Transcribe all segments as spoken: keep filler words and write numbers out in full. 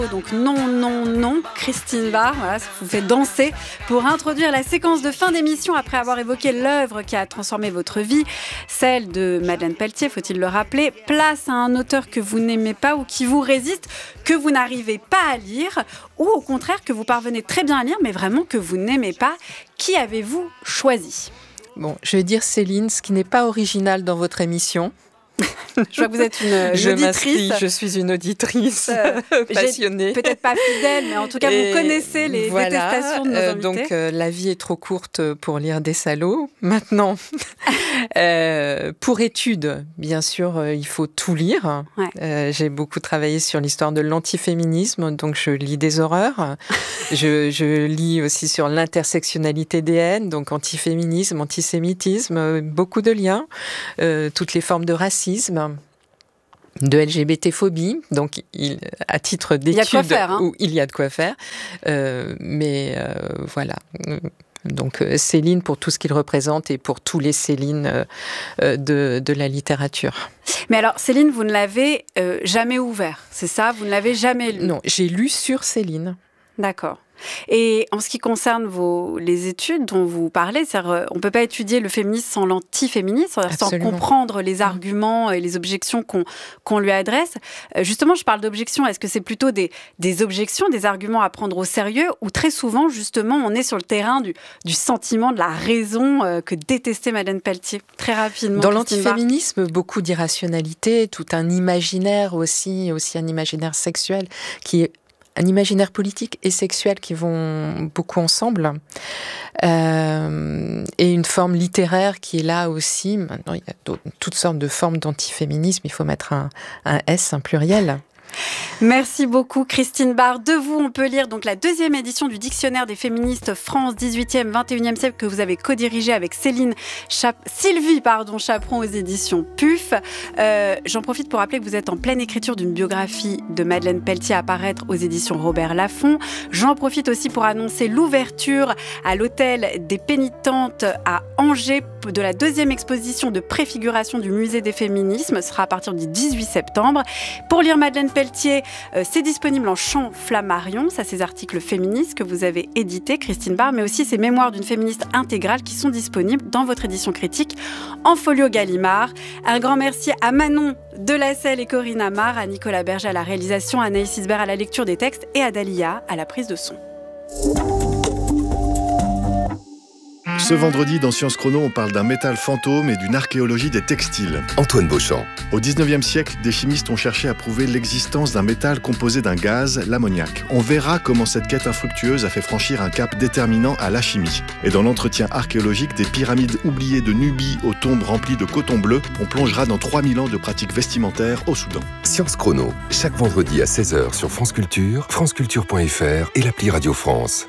Donc non, non, non, Christine Barr, voilà, ça vous fait danser pour introduire la séquence de fin d'émission après avoir évoqué l'œuvre qui a transformé votre vie, celle de Madeleine Pelletier, faut-il le rappeler. Place à un auteur que vous n'aimez pas ou qui vous résiste, que vous n'arrivez pas à lire, ou au contraire que vous parvenez très bien à lire, mais vraiment que vous n'aimez pas. Qui avez-vous choisi ? Bon, je vais dire Céline, ce qui n'est pas original dans votre émission. Je vois que vous êtes une, une je auditrice. Je suis une auditrice euh, passionnée. Peut-être pas fidèle, mais en tout cas, et vous connaissez les voilà, détestations de nos euh, invités. Donc, euh, la vie est trop courte pour lire des salauds. Maintenant, euh, pour études, bien sûr, euh, il faut tout lire. Ouais. Euh, j'ai beaucoup travaillé sur l'histoire de l'antiféminisme, donc je lis des horreurs. je, je lis aussi sur l'intersectionnalité des haines, donc antiféminisme, antisémitisme, beaucoup de liens, euh, toutes les formes de racisme, de L G B T-phobie, donc il, à titre d'étude, il y a de quoi faire, hein. Où il y a de quoi faire, euh, mais euh, voilà. Donc Céline pour tout ce qu'il représente et pour tous les Céline euh, de, de la littérature. Mais alors Céline, vous ne l'avez euh, jamais ouvert, c'est ça ? Vous ne l'avez jamais lu ? Non, j'ai lu sur Céline. D'accord. Et en ce qui concerne vos, les études dont vous parlez, c'est-à-dire, on ne peut pas étudier le féminisme sans l'antiféminisme, sans comprendre les arguments et les objections qu'on, qu'on lui adresse. Justement, je parle d'objections. Est-ce que c'est plutôt des, des objections, des arguments à prendre au sérieux, ou très souvent, justement, on est sur le terrain du, du sentiment, de la raison euh, que détestait Madeleine Pelletier ? Très rapidement. Dans l'antiféminisme, beaucoup d'irrationalité, tout un imaginaire aussi, aussi un imaginaire sexuel qui est un imaginaire politique et sexuel qui vont beaucoup ensemble, euh, et une forme littéraire qui est là aussi. Maintenant, il y a toutes sortes de formes d'antiféminisme, il faut mettre un, un S, un pluriel. Merci beaucoup Christine Barr. De vous, on peut lire donc la deuxième édition du Dictionnaire des féministes France dix-huitième vingt et unième siècle que vous avez co-dirigé avec Céline Chap- Sylvie pardon, Chaperon aux éditions P U F. Euh, j'en profite pour rappeler que vous êtes en pleine écriture d'une biographie de Madeleine Pelletier à paraître aux éditions Robert Laffont. J'en profite aussi pour annoncer l'ouverture à l'Hôtel des Pénitentes à Angers de la deuxième exposition de préfiguration du Musée des féminismes. Ce sera à partir du dix-huit septembre. Pour lire Madeleine Pelletier, euh, c'est disponible en Champ Flammarion, ça c'est articles féministes que vous avez édités, Christine Barr, mais aussi ces mémoires d'une féministe intégrale qui sont disponibles dans votre édition critique en folio Gallimard. Un grand merci à Manon Delacelle et Corinne Amar, à Nicolas Berger à la réalisation, à Anaïs Isbert à la lecture des textes et à Dalia à la prise de son. Ce vendredi, dans Science Chrono, on parle d'un métal fantôme et d'une archéologie des textiles. Antoine Beauchamp. Au dix-neuvième siècle, des chimistes ont cherché à prouver l'existence d'un métal composé d'un gaz, l'ammoniac. On verra comment cette quête infructueuse a fait franchir un cap déterminant à la chimie. Et dans l'entretien archéologique des pyramides oubliées de Nubie aux tombes remplies de coton bleu, on plongera dans trois mille ans de pratiques vestimentaires au Soudan. Science Chrono, chaque vendredi à seize heures sur France Culture, franceculture point f r et l'appli Radio France.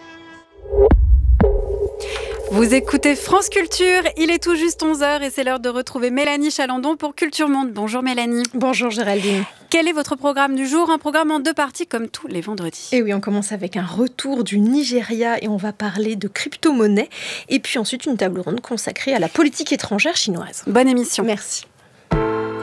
Vous écoutez France Culture, il est tout juste onze heures et c'est l'heure de retrouver Mélanie Chalandon pour Culture Monde. Bonjour Mélanie. Bonjour Géraldine. Quel est votre programme du jour ? Un programme en deux parties comme tous les vendredis. Et oui, on commence avec un retour du Nigeria et on va parler de crypto-monnaie. Et puis ensuite une table ronde consacrée à la politique étrangère chinoise. Bonne émission. Merci.